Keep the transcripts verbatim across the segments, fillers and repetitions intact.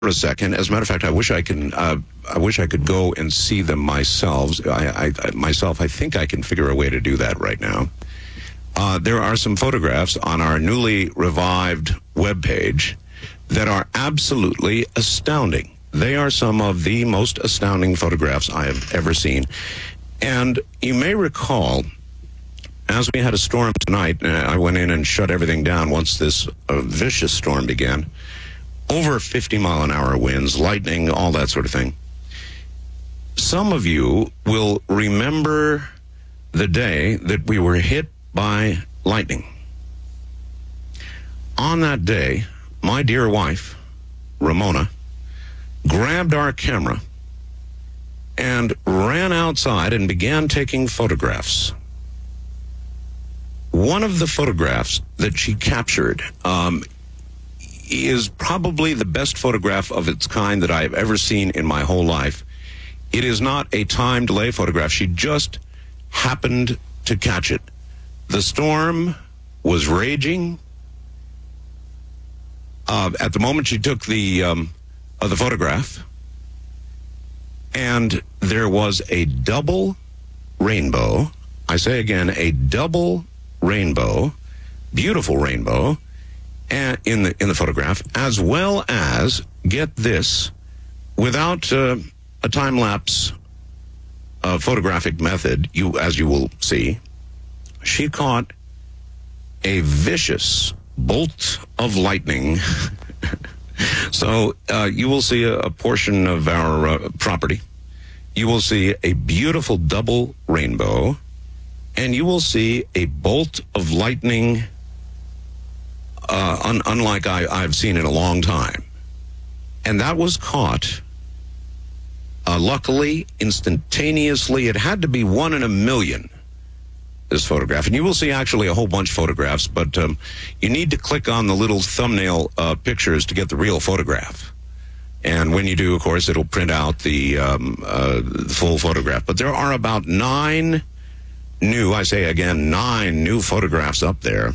for a second. As a matter of fact, I wish I can. Uh, I wish I could go and see them myself. I, I, myself, I think I can figure a way to do that right now. Uh, there are some photographs on our newly revived webpage that are absolutely astounding. They are some of the most astounding photographs I have ever seen. And you may recall, as we had a storm tonight, uh, I went in and shut everything down once this uh, vicious storm began. Over fifty mile an hour winds, lightning, all that sort of thing. Some of you will remember the day that we were hit by lightning. On that day, my dear wife, Ramona, grabbed our camera and ran outside and began taking photographs. One of the photographs that she captured um, is probably the best photograph of its kind that I've ever seen in my whole life. It is not a time delay photograph. She just happened to catch it. The storm was raging. Uh, at the moment she took the um, uh, the photograph, and there was a double rainbow. I say again, a double rainbow, beautiful rainbow, and in the in the photograph, as well as, get this, without uh, a time lapse uh, photographic method, you as you will see, she caught a vicious bolt of lightning. So uh, you will see a, a portion of our uh, property. You will see a beautiful double rainbow, and you will see a bolt of lightning uh, un- unlike I, I've seen in a long time. And that was caught, uh, luckily, instantaneously. It had to be one in a million, this photograph. And you will see actually a whole bunch of photographs, but um, you need to click on the little thumbnail uh, pictures to get the real photograph. And when you do, of course, it'll print out the, um, uh, the full photograph. But there are about nine new, I say again, nine new photographs up there.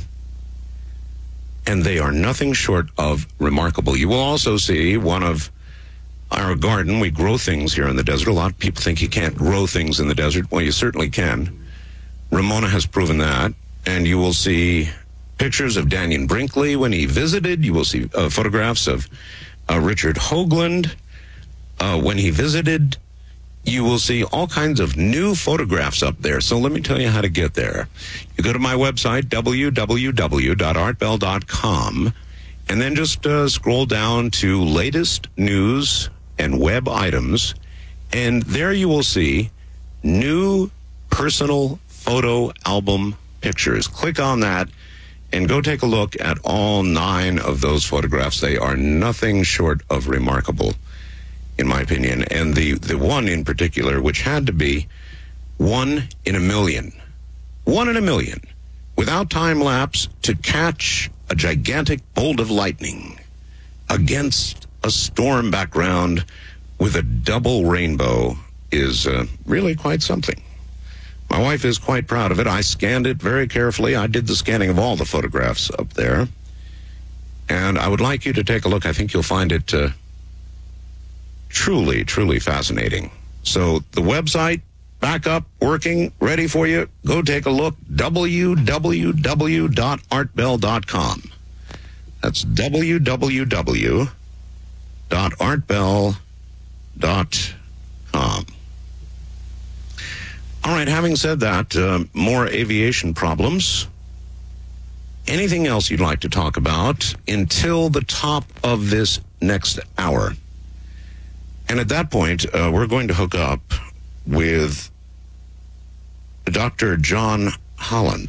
And they are nothing short of remarkable. You will also see one of our garden. We grow things here in the desert. A lot of people think you can't grow things in the desert. Well, you certainly can. Ramona has proven that. And you will see pictures of Daniel Brinkley when he visited. You will see uh, photographs of uh, Richard Hoagland uh, when he visited. You will see all kinds of new photographs up there. So let me tell you how to get there. You go to my website, w w w dot art bell dot com, and then just uh, scroll down to latest news and web items, and there you will see new personal photo album pictures. Click on that and go take a look at all nine of those photographs. They are nothing short of remarkable, in my opinion. And the, the one in particular, which had to be one in a million, one in a million, without time lapse, to catch a gigantic bolt of lightning against a storm background with a double rainbow is uh, really quite something. My wife is quite proud of it. I scanned it very carefully. I did the scanning of all the photographs up there. And I would like you to take a look. I think you'll find it uh, truly, truly fascinating. So the website, back up, working, ready for you. Go take a look. w w w dot art bell dot com. That's w w w dot art bell dot com. All right, having said that, uh, more aviation problems. Anything else you'd like to talk about until the top of this next hour? And at that point, uh, we're going to hook up with Doctor John Holland.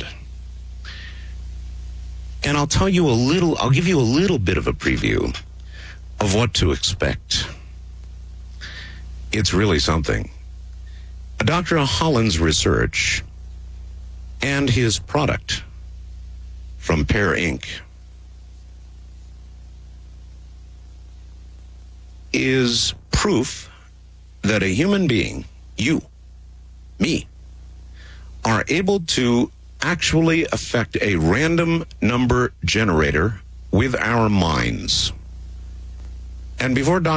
And I'll tell you a little, I'll give you a little bit of a preview of what to expect. It's really something. Doctor Holland's research and his product from Pear Incorporated is proof that a human being, you, me, are able to actually affect a random number generator with our minds. And before Doctor